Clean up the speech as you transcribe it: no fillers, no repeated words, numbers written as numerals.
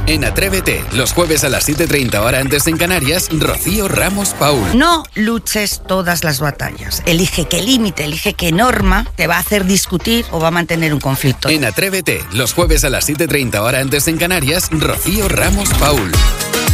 En Atrévete, los jueves a las 7:30 hora antes en Canarias, Rocío Ramos Paul. No luches todas las batallas. Elige qué límite, elige qué norma te va a hacer discutir o va a mantener un conflicto. En Atrévete, los jueves a las 7:30 hora antes en Canarias, Rocío Ramos Paul.